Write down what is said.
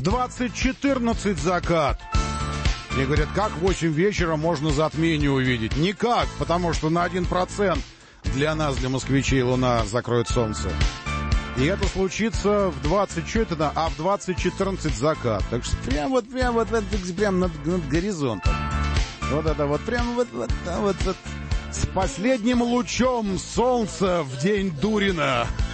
20:14 закат. Мне говорят, как в 8 вечера можно затмение увидеть? Никак, потому что на 1% для нас, для москвичей, луна закроет солнце. И это случится в 20:14 закат. Так что прям над горизонтом. Вот это вот прям вот с последним лучом солнца в день Дурина.